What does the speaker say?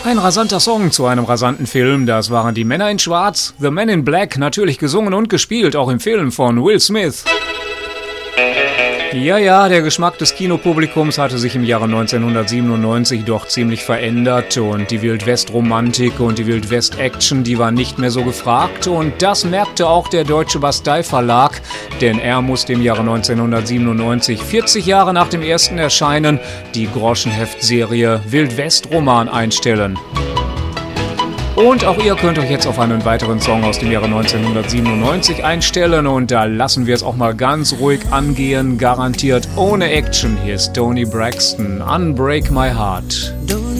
Ein rasanter Song zu einem rasanten Film, das waren die Männer in Schwarz, The Men in Black, natürlich gesungen und gespielt, auch im Film von Will Smith. Ja, der Geschmack des Kinopublikums hatte sich im Jahre 1997 doch ziemlich verändert und die Wildwest-Romantik und die Wildwest-Action, die waren nicht mehr so gefragt und das merkte auch der Deutsche Bastei-Verlag, denn er musste im Jahre 1997, 40 Jahre nach dem ersten Erscheinen, die Groschenheft-Serie Wildwest-Roman einstellen. Und auch ihr könnt euch jetzt auf einen weiteren Song aus dem Jahre 1997 einstellen und da lassen wir es auch mal ganz ruhig angehen, garantiert ohne Action. Hier ist Toni Braxton, Unbreak My Heart.